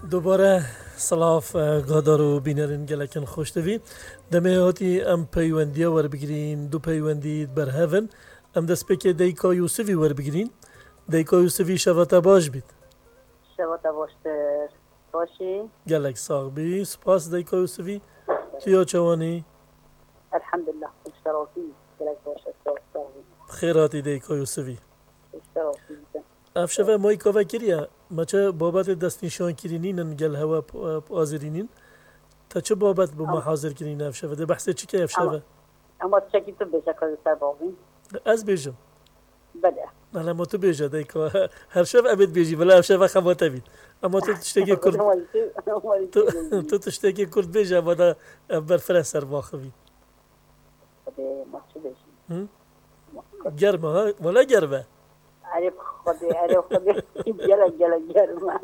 دوباره سلاف گادار و بینرین گلکن خوش دوی دمه هاتی ام پیوندی ور بگیرین دو پیوندی بر هفن ام دست پک دیکا یوسفی ور بگیرین دیکا یوسفی شوتا باش بید شبات باشتر باشی گلک ساغ بی سپاس دیکا یوسفی تیا چوانی الحمد لله اشتراكي لك باش اشتراكي خیراتی دیکا یوسفی اشتراكي افشفه مای کاوه کریا ما چه بابت دست نشان کرینین گل هوا آزرینین تا چه بابت به ما اما حاضر کرین افشفه ده بحث چی که اما افشفه اما تشكي تبي شكل سبابي از بیجم بله نه ما تو بیجه دیکا هر شب ابد بیجی ولی افشفه خواته بید اما تو تشتگی کرد تو تو تشتگی کرد بیجه ولی بر فرنسر واخوی ما شو بيجي گرمه ها ولا گرمه عارف خدي جلا جرمه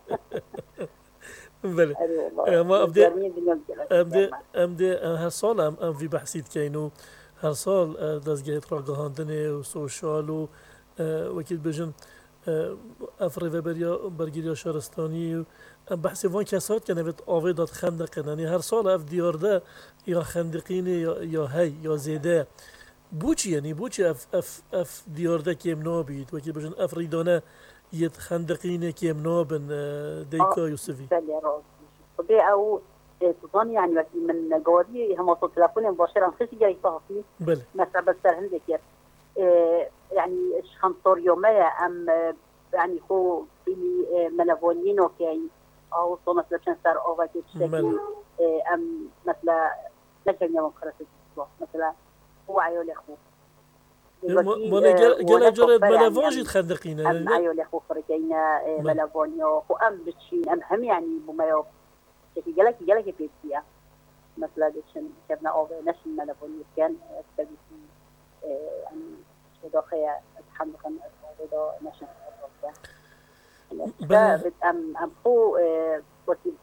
بله اي والله ما ابدي جرمي دنيا ابدي جرمه ابدي هر سال ام في بحثيت كاينو هر سال دزگهت را گهاندنه و سوشال و وکیل بجن افری و برگیریا شهرستانی و بحث وان کسات که نوید آوی داد خندقن یعنی هر سال اف دیارده یا خندقین یا هی یا زیده بوچی یعنی بوچی اف دیارده کم نابید وکیل بجن افریدانه یت خندقینه کم نابن دیکا یوسفی بله راضي خدي او تظن يعني وقتی من جواري هم وصل تلفوني مباشرة خشي جاي صافي بله مثلا بس هندك يعني شخنطور يومية أم يعني هو في ملفونين وكي أو صو مثلا شنسر أو وقت بله شكي أم مثلا نكمل يوم خرسة مثلا هو عيال أخو ما وانا جل جرد كفر يعني ملفاجد خندقينه أم عيال أخو خرجينا بله ملفوني وأم بتشين أم هم يعني بما يوم شكي جلك بيتيا مثلا دشن كنا أو نشن ملفوني كان تبي يعني إضافية تحمل إضافة نشن بله أم خو وكيل